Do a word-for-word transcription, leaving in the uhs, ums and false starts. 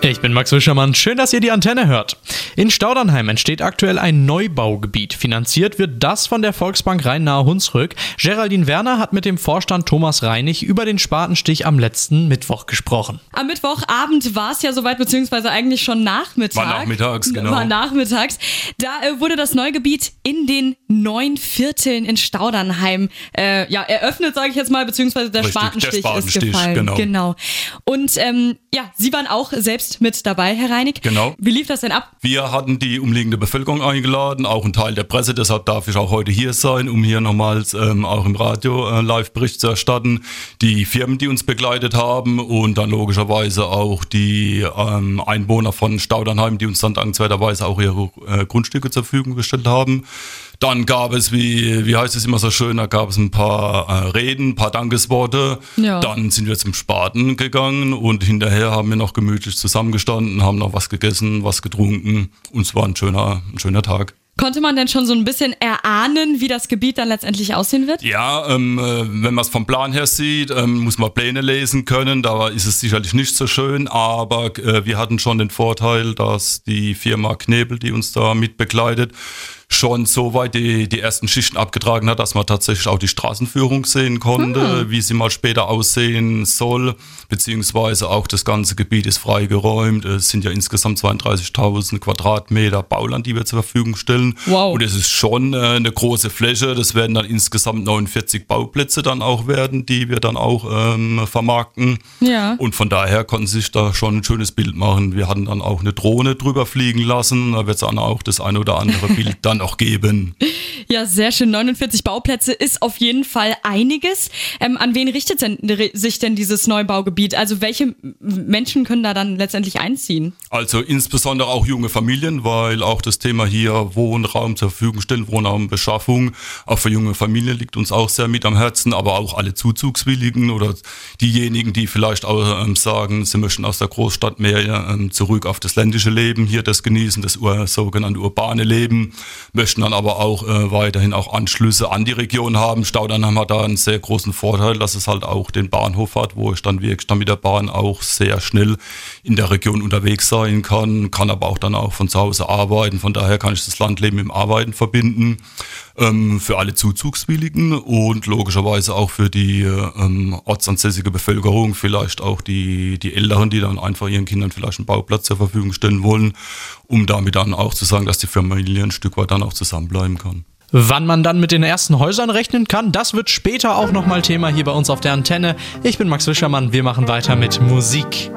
Ich bin Max Wischermann, schön, dass ihr die Antenne hört. In Staudernheim entsteht aktuell ein Neubaugebiet. Finanziert wird das von der Volksbank Rhein-Nahe-Hunsrück. Geraldine Werner hat mit dem Vorstand Thomas Reinig über den Spatenstich am letzten Mittwoch gesprochen. Am Mittwochabend war es ja soweit, beziehungsweise eigentlich schon Nachmittag. War nachmittags, genau. War nachmittags. Da äh, wurde das Neugebiet in den neun Vierteln in Staudernheim äh, ja, eröffnet, sage ich jetzt mal, beziehungsweise der Richtig, Spatenstich, der Spatenstich ist gefallen. Genau. genau. Und ähm, ja, Sie waren auch selbst mit dabei, Herr Reinig. Genau. Wie lief das denn ab? Wir hatten die umliegende Bevölkerung eingeladen, auch ein Teil der Presse, deshalb darf ich auch heute hier sein, um hier nochmals ähm, auch im Radio äh, Live-Bericht zu erstatten. Die Firmen, die uns begleitet haben und dann logischerweise auch die ähm, Einwohner von Staudernheim, die uns dann dankenswerterweise auch ihre äh, Grundstücke zur Verfügung gestellt haben. Dann gab es, wie, wie heißt es immer so schön, da gab es ein paar äh, Reden, ein paar Dankesworte. Ja. Dann sind wir zum Spaten gegangen und hinterher haben wir noch gemütlich zusammengestanden, haben noch was gegessen, was getrunken und es war ein schöner, ein schöner Tag. Konnte man denn schon so ein bisschen erahnen, wie das Gebiet dann letztendlich aussehen wird? Ja, ähm, wenn man es vom Plan her sieht, ähm, muss man Pläne lesen können. Da ist es sicherlich nicht so schön, aber äh, wir hatten schon den Vorteil, dass die Firma Knebel, die uns da mit begleitet, schon so weit die, die ersten Schichten abgetragen hat, dass man tatsächlich auch die Straßenführung sehen konnte, hm. wie sie mal später aussehen soll, beziehungsweise auch das ganze Gebiet ist freigeräumt. Es sind ja insgesamt zweiunddreißigtausend Quadratmeter Bauland, die wir zur Verfügung stellen. Wow. Und es ist schon äh, eine große Fläche. Das werden dann insgesamt neunundvierzig Bauplätze dann auch werden, die wir dann auch ähm, vermarkten. Ja. Und von daher konnten sie sich da schon ein schönes Bild machen. Wir hatten dann auch eine Drohne drüber fliegen lassen. Da wird es dann auch das ein oder andere Bild dann auch geben. Ja, sehr schön. neunundvierzig Bauplätze ist auf jeden Fall einiges. Ähm, an wen richtet denn, sich denn dieses Neubaugebiet? Also welche Menschen können da dann letztendlich einziehen? Also insbesondere auch junge Familien, weil auch das Thema hier Wohnraum zur Verfügung stellen, Wohnraumbeschaffung, auch für junge Familien liegt uns auch sehr mit am Herzen, aber auch alle Zuzugswilligen oder diejenigen, die vielleicht auch ähm, sagen, sie möchten aus der Großstadt mehr ähm, zurück auf das ländliche Leben, hier das genießen, das ur, sogenannte urbane Leben, möchten dann aber auch äh, weiterhin auch Anschlüsse an die Region haben. Staudernheim hat da einen sehr großen Vorteil, dass es halt auch den Bahnhof hat, wo ich dann wirklich dann mit der Bahn auch sehr schnell in der Region unterwegs sein kann, kann aber auch dann auch von zu Hause arbeiten. Von daher kann ich das Landleben mit dem Arbeiten verbinden. Ähm, für alle Zuzugswilligen und logischerweise auch für die ähm, ortsansässige Bevölkerung, vielleicht auch die, die Älteren, die dann einfach ihren Kindern vielleicht einen Bauplatz zur Verfügung stellen wollen, um damit dann auch zu sagen, dass die Familie ein Stück weit dann auch zusammenbleiben kann. Wann man dann mit den ersten Häusern rechnen kann, das wird später auch nochmal Thema hier bei uns auf der Antenne. Ich bin Max Wischermann, wir machen weiter mit Musik.